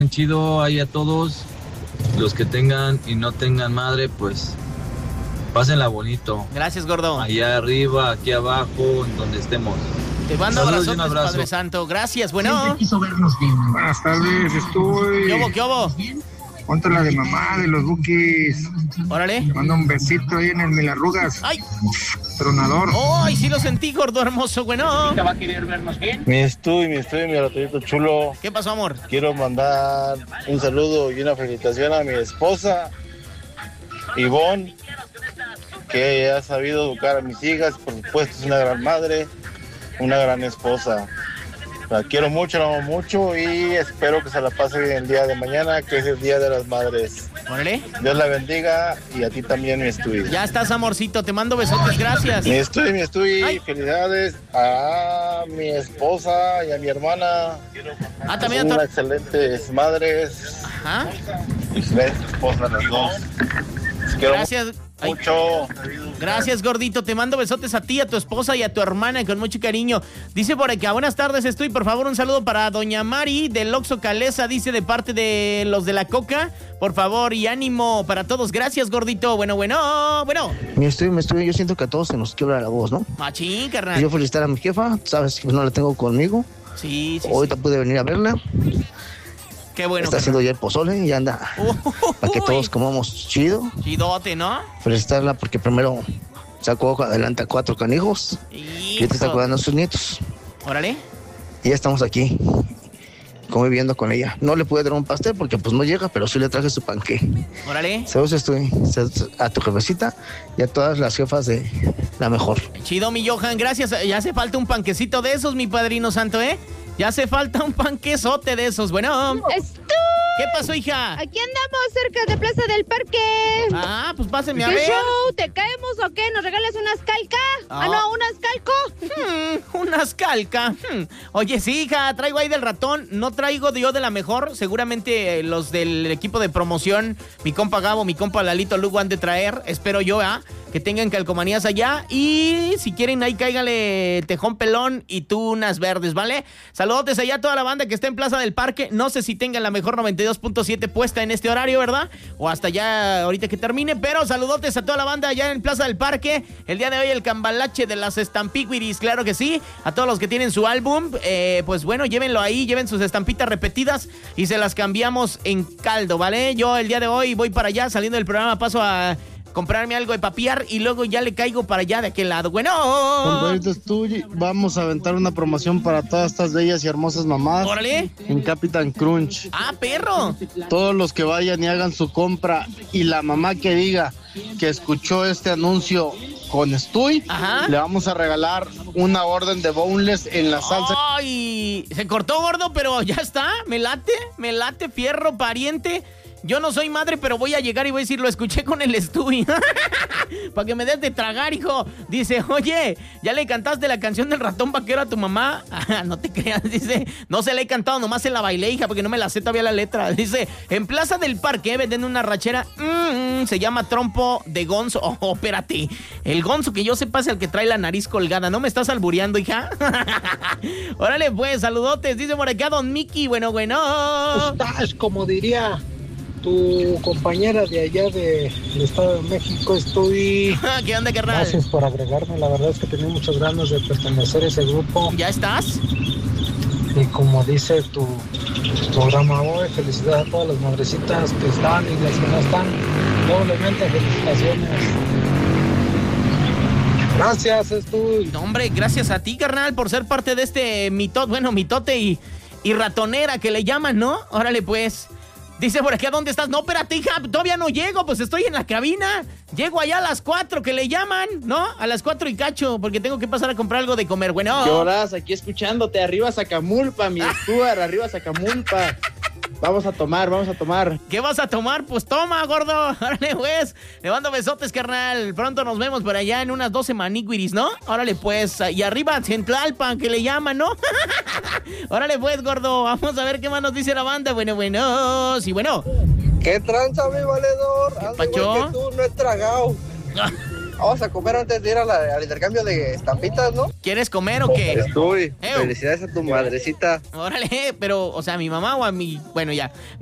Chido ahí a todos. Los que tengan y no tengan madre, pues pásenla bonito. Gracias, gordo. Allá arriba, aquí abajo, en donde estemos. Te mando Saludos abrazotes, y un abrazo. Padre Santo. Gracias, bueno. Buenas tardes, estoy. ¿Qué hubo, qué hubo? Ponte la de mamá de los Bukis. Órale. Manda un besito ahí en el Milarrugas. ¡Ay! Tronador. ¡Ay, sí lo sentí, gordo hermoso! Bueno. ¿Te va a querer vernos bien? Mi ratito chulo. ¿Qué pasó, amor? Quiero mandar un saludo y una felicitación a mi esposa, Ivonne, que ha sabido educar a mis hijas. Por supuesto, es una gran madre, una gran esposa. La quiero mucho, la amo mucho y espero que se la pase bien el día de mañana, que es el Día de las Madres. Órale. Dios la bendiga y a ti también, mi estudio. Ya estás, amorcito. Te mando besotes, gracias. Mi estudio, Ay. felicidades a mi esposa y a mi hermana. También Son unas excelentes madres. Ajá. Excelentes esposas las dos. Los quiero Gracias. mucho. Gracias, gordito. Te mando besotes a ti, a tu esposa y a tu hermana con mucho cariño. Dice por acá, buenas tardes, estoy. Por favor, un saludo para doña Mari del Oxxo Calesa, dice de parte de los de la Coca. Por favor, y ánimo para todos. Gracias, gordito. Bueno. Me estoy, yo siento que a todos se nos quiebra la voz, ¿no? Machín, carnal. Yo felicitar a mi jefa, sabes que no la tengo conmigo. Sí. Ahorita pude venir a verla. Qué bueno. Está haciendo ya el pozole y anda. Para que todos comamos chido. Chidote, ¿no? Felicitarla porque primero sacó adelante a 4 canijos. Y ahorita está cuidando a sus nietos. Órale. Y ya estamos aquí conviviendo con ella. No le pude dar un pastel porque pues no llega, pero sí le traje su panqué. Órale. Saludos a tu jefecita y a todas las jefas de la mejor. Chido, mi Johan, gracias. Ya hace falta un panquecito de esos, mi padrino santo, ¿eh? Ya hace falta un panquezote de esos. Bueno. ¿Qué pasó, hija? Aquí andamos cerca de Plaza del Parque. Pues pásenme a ¿Qué ver. show? ¿Te caemos o qué? ¿Nos regalas unas calca? No, unas calco. Unas calca. Oye, sí, hija, traigo ahí del ratón. No traigo yo de la mejor. Seguramente los del equipo de promoción, mi compa Gabo, mi compa Lalito Lugo han de traer. Espero yo, que tengan calcomanías allá. Y si quieren, ahí cáigale tejón pelón y tú unas verdes, ¿vale? Saludotes allá a toda la banda que está en Plaza del Parque. No sé si tengan la mejor 92.7 puesta en este horario, ¿verdad? O hasta ya ahorita que termine. Pero saludotes a toda la banda allá en Plaza del Parque. El día de hoy el cambalache de las Stampiguiris, claro que sí. A todos los que tienen su álbum, pues bueno, llévenlo ahí, lleven sus estampitas repetidas y se las cambiamos en caldo, ¿vale? Yo el día de hoy voy para allá, saliendo del programa paso a comprarme algo de papiar y luego ya le caigo para allá de aquel lado. Bueno, vamos a aventar una promoción para todas estas bellas y hermosas mamás. Órale. En Capitán Crunch. Perro. Todos los que vayan y hagan su compra y la mamá que diga que escuchó este anuncio con Stuy, le vamos a regalar una orden de boneless en la salsa. Ay, se cortó, gordo, pero ya está. Me late, fierro, pariente. Yo no soy madre, pero voy a llegar y voy a decir, lo escuché con el Stuy. Para que me des de tragar, hijo. Dice, oye, ¿ya le cantaste la canción del ratón vaquero a tu mamá? No te creas, dice, no se la he cantado, nomás se la bailé, hija, porque no me la sé todavía la letra. Dice, en Plaza del Parque venden una rachera, se llama trompo de gonzo. Espérate, el gonzo que yo sepa es el que trae la nariz colgada. ¿No me estás albureando, hija? Órale, pues, saludotes. Dice por acá don Mickey, bueno. Estás, como diría tu compañera de allá del Estado de México, estoy... ¿Qué onda, carnal? Gracias por agregarme, la verdad es que tenía muchas ganas de pertenecer a ese grupo. ¿Ya estás? Y como dice tu programa hoy, felicidades a todas las madrecitas que están y las que no están. Doblemente felicitaciones. Gracias, estoy. No, hombre, gracias a ti, carnal, por ser parte de este mitote y ratonera que le llaman, ¿no? Órale, pues. Dice por aquí, ¿a dónde estás? No, espérate, hija, todavía no llego, pues estoy en la cabina. Llego allá a las 4 que le llaman, ¿no? A las 4 y cacho, porque tengo que pasar a comprar algo de comer, bueno. ¿Qué horas? Aquí escuchándote, arriba Sacamulpa, mi Stuart, arriba Sacamulpa. Vamos a tomar. ¿Qué vas a tomar? Pues toma, gordo. Órale, pues. Le mando besotes, carnal. Pronto nos vemos por allá en unas 12 maniquiris, ¿no? Órale, pues. Y arriba, Centlalpan, que le llaman, ¿no? Órale, pues, gordo. Vamos a ver qué más nos dice la banda. Bueno. Sí, bueno. ¿Qué tranza, mi valedor? ¿Qué pacho? Que tú no he tragado. Vamos a comer antes de ir al intercambio de estampitas, ¿no? ¿Quieres comer o qué? Estoy. Felicidades a tu madrecita. Órale, pero, o sea, ¿a mi mamá o a mi...? Bueno, ya.